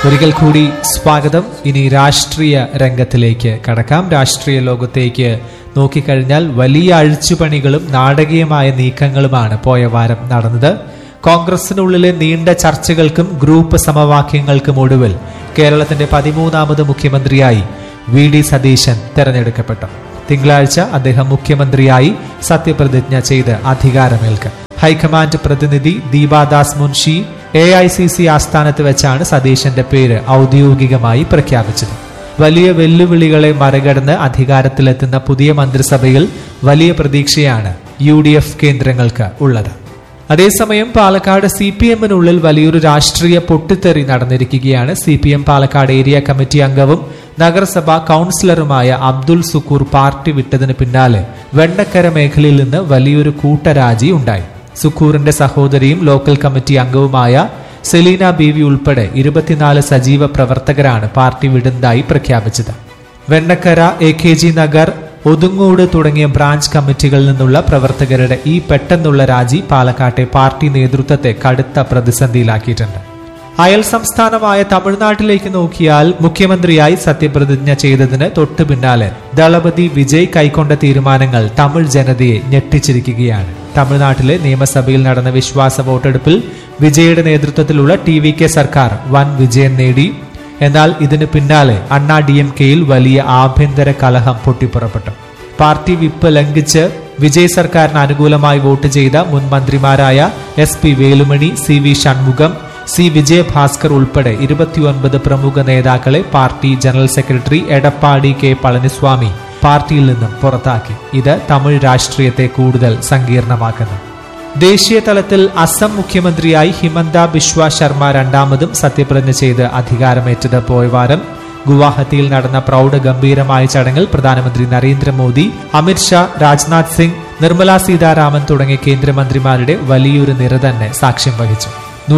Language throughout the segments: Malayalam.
ഒരിക്കൽ കൂടി സ്വാഗതം. ഇനി രാഷ്ട്രീയ രംഗത്തിലേക്ക് കടക്കാം. രാഷ്ട്രീയ ലോകത്തേക്ക് നോക്കിക്കഴിഞ്ഞാൽ വലിയ അഴിച്ചുപണികളും നാടകീയമായ നീക്കങ്ങളുമാണ് പോയ വാരം നടന്നത്. കോൺഗ്രസിനുള്ളിലെ നീണ്ട ചർച്ചകൾക്കും ഗ്രൂപ്പ് സമവാക്യങ്ങൾക്കും ഒടുവിൽ കേരളത്തിന്റെ 13ാമത് മുഖ്യമന്ത്രിയായി വി ഡി സതീശൻ തെരഞ്ഞെടുക്കപ്പെട്ടു. തിങ്കളാഴ്ച അദ്ദേഹം മുഖ്യമന്ത്രിയായി സത്യപ്രതിജ്ഞ ചെയ്ത് അധികാരമേൽക്കും. ഹൈക്കമാൻഡ് പ്രതിനിധി ദീപാദാസ് മുൻഷി AICC ആസ്ഥാനത്ത് വെച്ചാണ് സതീശന്റെ പേര് ഔദ്യോഗികമായി പ്രഖ്യാപിച്ചത്. വലിയ വെല്ലുവിളികളെ മറികടന്ന് അധികാരത്തിലെത്തുന്ന പുതിയ മന്ത്രിസഭയിൽ വലിയ പ്രതീക്ഷയാണ് UDF കേന്ദ്രങ്ങൾക്ക് ഉള്ളത്. അതേസമയം പാലക്കാട് CPM-നുള്ളിൽ വലിയൊരു രാഷ്ട്രീയ പൊട്ടിത്തെറി നടന്നിരിക്കുകയാണ്. CPM പാലക്കാട് ഏരിയ കമ്മിറ്റി അംഗവും നഗരസഭാ കൗൺസിലറുമായ അബ്ദുൽ സുക്കൂർ പാർട്ടി വിട്ടതിന് പിന്നാലെ വെണ്ണക്കര മേഖലയിൽ നിന്ന് വലിയൊരു കൂട്ടരാജി ഉണ്ടായി. സുക്കൂറിന്റെ സഹോദരിയും ലോക്കൽ കമ്മിറ്റി അംഗവുമായ സെലീന ബീവി ഉൾപ്പെടെ 24 സജീവ പ്രവർത്തകരാണ് പാർട്ടി വിടുന്നതായി പ്രഖ്യാപിച്ചത്. വെണ്ണക്കര, AKG നഗർ, ഒതുങ്ങോട് തുടങ്ങിയ ബ്രാഞ്ച് കമ്മിറ്റികളിൽ നിന്നുള്ള പ്രവർത്തകരുടെ ഈ പെട്ടെന്നുള്ള രാജി പാലക്കാട്ടെ പാർട്ടി നേതൃത്വത്തെ കടുത്ത പ്രതിസന്ധിയിലാക്കിയിട്ടുണ്ട്. അയൽ സംസ്ഥാനമായ തമിഴ്നാട്ടിലേക്ക് നോക്കിയാൽ മുഖ്യമന്ത്രിയായി സത്യപ്രതിജ്ഞ ചെയ്തതിന് തൊട്ടു പിന്നാലെ ദളപതി വിജയ് കൈക്കൊണ്ട തീരുമാനങ്ങൾ തമിഴ് ജനതയെ ഞെട്ടിച്ചിരിക്കുകയാണ്. തമിഴ്നാട്ടിലെ നിയമസഭയിൽ നടന്ന വിശ്വാസ വോട്ടെടുപ്പിൽ വിജയുടെ നേതൃത്വത്തിലുള്ള TVK സർക്കാർ വൻ വിജയം നേടി. എന്നാൽ ഇതിന് പിന്നാലെ അണ്ണാ DMK-യിൽ വലിയ ആഭ്യന്തര കലഹം പൊട്ടിപ്പുറപ്പെട്ടു. പാർട്ടി വിപ്പ് ലംഘിച്ച് വിജയ് സർക്കാരിന് അനുകൂലമായി വോട്ട് ചെയ്ത മുൻ മന്ത്രിമാരായ SP Velumani, CV Shanmugham, C Vijayabhaskar ഉൾപ്പെടെ 29 പ്രമുഖ നേതാക്കളെ party general secretary Edappadi K Palaniswami പാർട്ടിയിൽ നിന്നും പുറത്താക്കി. ഇത് തമിഴ് രാഷ്ട്രീയത്തെ കൂടുതൽ സങ്കീർണമാക്കുന്നു. ദേശീയ തലത്തിൽ അസം മുഖ്യമന്ത്രിയായി ഹിമന്ത ബിശ്വ ശർമ്മ രണ്ടാമതും സത്യപ്രതിജ്ഞ ചെയ്ത് അധികാരമേറ്റത് പോയ വാരം ഗുവാഹത്തിയിൽ നടന്ന പ്രൗഢഗംഭീരമായ ചടങ്ങിൽ പ്രധാനമന്ത്രി നരേന്ദ്രമോദി, അമിത്ഷാ, രാജ്നാഥ് സിംഗ്, നിർമ്മല സീതാരാമൻ തുടങ്ങിയ കേന്ദ്രമന്ത്രിമാരുടെ വലിയൊരു നിര തന്നെ സാക്ഷ്യം വഹിച്ചു.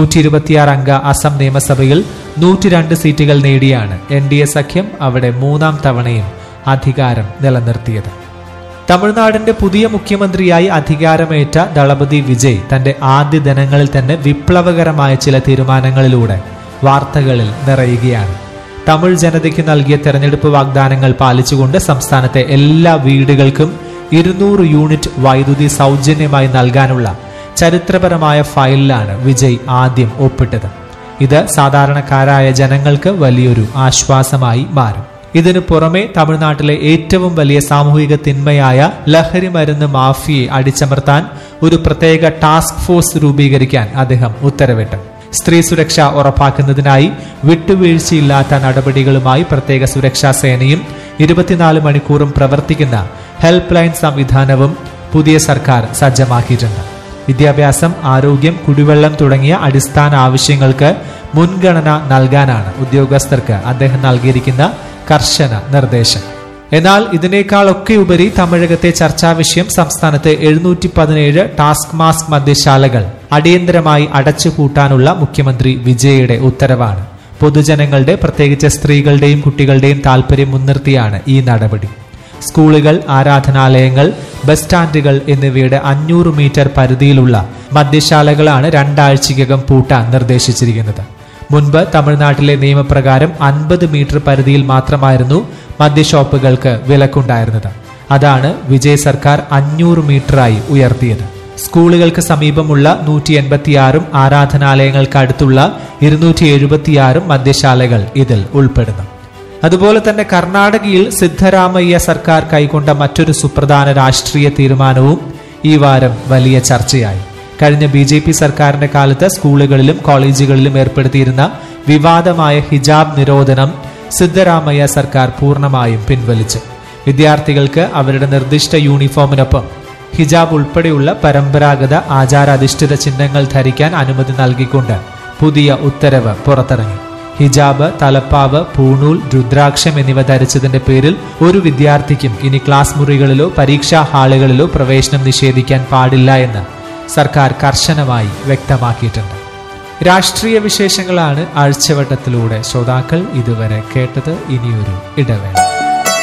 126 അംഗ അസം നിയമസഭയിൽ 102 സീറ്റുകൾ നേടിയാണ് NDA സഖ്യം അവിടെ 3ാം തവണയും അധികാരം നിലനിർത്തിയത്. തമിഴ്നാടിന്റെ പുതിയ മുഖ്യമന്ത്രിയായി അധികാരമേറ്റ ദളപതി വിജയ് തന്റെ ആദ്യ ദിനങ്ങളിൽ തന്നെ വിപ്ലവകരമായ ചില തീരുമാനങ്ങളിലൂടെ വാർത്തകളിൽ നിറയുകയാണ്. തമിഴ് ജനതയ്ക്ക് നൽകിയ തെരഞ്ഞെടുപ്പ് വാഗ്ദാനങ്ങൾ പാലിച്ചുകൊണ്ട് സംസ്ഥാനത്തെ എല്ലാ വീടുകൾക്കും 200 യൂണിറ്റ് വൈദ്യുതി സൗജന്യമായി നൽകാനുള്ള ചരിത്രപരമായ ഫയലിലാണ് വിജയ് ആദ്യം ഒപ്പിട്ടത്. ഇത് സാധാരണക്കാരായ ജനങ്ങൾക്ക് വലിയൊരു ആശ്വാസമായി മാറും. ഇതിനു പുറമെ തമിഴ്നാട്ടിലെ ഏറ്റവും വലിയ സാമൂഹിക തിന്മയായ ലഹരി മരുന്ന് മാഫിയയെ അടിച്ചമർത്താൻ ഒരു പ്രത്യേക ടാസ്ക് ഫോഴ്സ് രൂപീകരിക്കാൻ അദ്ദേഹം ഉത്തരവിട്ടു. സ്ത്രീ സുരക്ഷ ഉറപ്പാക്കുന്നതിനായി വിട്ടുവീഴ്ചയില്ലാത്ത നടപടികളുമായി പ്രത്യേക സുരക്ഷാ സേനയും 24 മണിക്കൂറും പ്രവർത്തിക്കുന്ന ഹെൽപ്പ് ലൈൻ സംവിധാനവും പുതിയ സർക്കാർ സജ്ജമാക്കിയിട്ടുണ്ട്. വിദ്യാഭ്യാസം, ആരോഗ്യം, കുടിവെള്ളം തുടങ്ങിയ അടിസ്ഥാന ആവശ്യങ്ങൾക്ക് മുൻഗണന നൽകാനാണ് ഉദ്യോഗസ്ഥർക്ക് അദ്ദേഹം നൽകിയിരിക്കുന്ന കർശന നിർദ്ദേശം. എന്നാൽ ഇതിനേക്കാളൊക്കെ ഉപരി തമിഴകത്തെ ചർച്ചാ വിഷയം സംസ്ഥാനത്തെ 717 ടാസ്ക് മാസ്ക് മദ്യശാലകൾ അടിയന്തരമായി അടച്ചുപൂട്ടാനുള്ള മുഖ്യമന്ത്രി വിജയുടെ ഉത്തരവാണ്. പൊതുജനങ്ങളുടെ, പ്രത്യേകിച്ച് സ്ത്രീകളുടെയും കുട്ടികളുടെയും താൽപര്യം മുൻനിർത്തിയാണ് ഈ നടപടി. സ്കൂളുകൾ, ആരാധനാലയങ്ങൾ, ബസ് സ്റ്റാൻഡുകൾ എന്നിവയുടെ 500 മീറ്റർ പരിധിയിലുള്ള മദ്യശാലകളാണ് 2 ആഴ്ചയ്ക്കകം പൂട്ടാൻ നിർദ്ദേശിച്ചിരിക്കുന്നത്. മുൻപ് തമിഴ്നാട്ടിലെ നിയമപ്രകാരം 50 മീറ്റർ പരിധിയിൽ മാത്രമായിരുന്നു മദ്യഷോപ്പുകൾക്ക് വിലക്കുണ്ടായിരുന്നത്. അതാണ് വിജയ് സർക്കാർ 500 മീറ്ററായി ഉയർത്തിയത്. സ്കൂളുകൾക്ക് സമീപമുള്ള 186ഉം ആരാധനാലയങ്ങൾക്ക് അടുത്തുള്ള 276 മദ്യശാലകൾ ഇതിൽ ഉൾപ്പെടുന്നു. അതുപോലെ തന്നെ കർണാടകയിൽ സിദ്ധരാമയ്യ സർക്കാർ കൈക്കൊണ്ട മറ്റൊരു സുപ്രധാന രാഷ്ട്രീയ തീരുമാനവും ഈ വാരം വലിയ ചർച്ചയായി. കഴിഞ്ഞ BJP സർക്കാരിന്റെ കാലത്ത് സ്കൂളുകളിലും കോളേജുകളിലും ഏർപ്പെടുത്തിയിരുന്ന വിവാദമായ ഹിജാബ് നിരോധനം സിദ്ധരാമയ്യ സർക്കാർ പൂർണ്ണമായും പിൻവലിച്ചു. വിദ്യാർത്ഥികൾക്ക് അവരുടെ നിർദ്ദിഷ്ട യൂണിഫോമിനൊപ്പം ഹിജാബ് ഉൾപ്പെടെയുള്ള പരമ്പരാഗത ആചാരാധിഷ്ഠിത ചിഹ്നങ്ങൾ ധരിക്കാൻ അനുമതി നൽകിക്കൊണ്ട് പുതിയ ഉത്തരവ് പുറത്തിറങ്ങി. ഹിജാബ്, തലപ്പാവ്, പൂണൂൽ, രുദ്രാക്ഷം എന്നിവ ധരിച്ചതിന്റെ പേരിൽ ഒരു വിദ്യാർത്ഥിക്കും ഇനി ക്ലാസ് മുറികളിലോ പരീക്ഷാ ഹാളുകളിലോ പ്രവേശനം നിഷേധിക്കാൻ പാടില്ല എന്ന് സർക്കാർ കർശനമായി വ്യക്തമാക്കിയിട്ടുണ്ട്. രാഷ്ട്രീയ വിശേഷങ്ങളാണ് ആഴ്ചവട്ടത്തിലൂടെ ശ്രോതാക്കൾ ഇതുവരെ കേട്ടത്. ഇനിയൊരു ഇടവേള.